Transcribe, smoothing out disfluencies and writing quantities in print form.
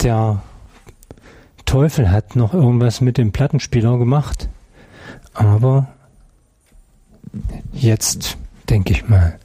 der Teufel hat noch irgendwas mit dem Plattenspieler gemacht. Aber jetzt denke ich mal,